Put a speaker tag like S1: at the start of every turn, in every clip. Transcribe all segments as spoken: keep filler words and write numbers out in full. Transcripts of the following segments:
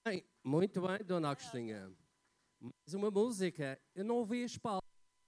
S1: Bem, muito bem, Dona Agostinha. Mais uma música. Eu não ouvi as palmas.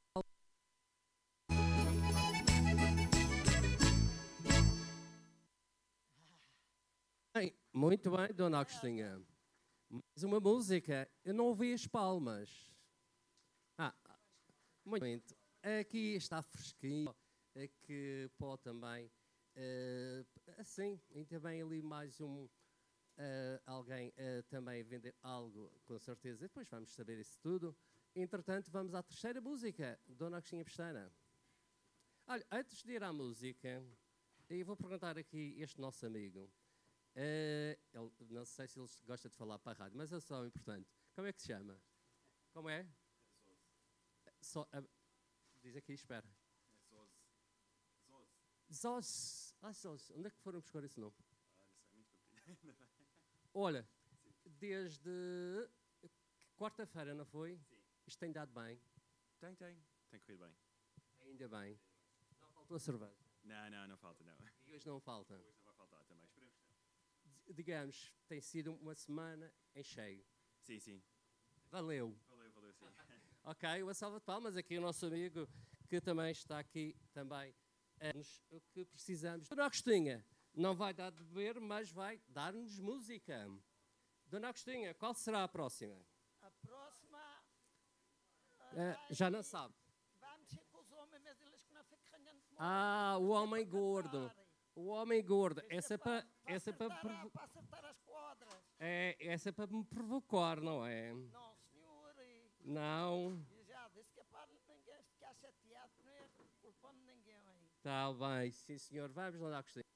S1: Bem, muito bem, Dona Agostinha. Mais uma música. Eu não ouvi as palmas. Ah, muito bem. Aqui está fresquinho. Aqui pode também. Uh, assim, e também ali mais um. Uh, alguém uh, também vender algo, com certeza. Depois vamos saber isso tudo. Entretanto, vamos à terceira música, Dona Agostinha Pestana. Olha, antes de ir à música, eu vou perguntar aqui este nosso amigo. Uh, ele, não sei se ele gosta de falar para a rádio, mas é só importante. Como é que se chama? Como é? Só, uh, diz aqui, espera.
S2: É Zoz. Zoz.
S1: Zoz. Ah, Zoz. Onde é que foram buscar esse nome?
S2: Ah, não sei, muito pequeno.
S1: Olha, desde quarta-feira, não foi?
S2: Sim.
S1: Isto tem dado bem?
S2: Tem, tem. Tem corrido bem.
S1: Ainda bem. Não faltou a cerveja?
S2: Não, não, não falta, não.
S1: E hoje não falta?
S2: Hoje não vai faltar também, esperemos que não.
S1: Digamos, tem sido uma semana em cheio.
S2: Sim, sim.
S1: Valeu.
S2: Valeu, valeu, sim.
S1: Ok, uma salva de palmas aqui o nosso amigo que também está aqui também. O que precisamos. Dona Agostinha não vai dar de beber, mas vai dar-nos música. Dona Agostinha, qual será a próxima?
S3: A próxima.
S1: Uh, já não sabe.
S3: Vamos ser com os homens, mas eles que não ficam ganhando muito.
S1: Ah, o homem gordo. O homem gordo. Essa é para. Essa é para.
S3: Para acertar as quadras.
S1: É, essa é para me provocar, não é?
S3: Não, senhor.
S1: Não.
S3: Eu já disse que é para ninguém ficar chateado, não é culpando ninguém aí.
S1: Está bem, sim senhor. Vamos lá, Agostinho.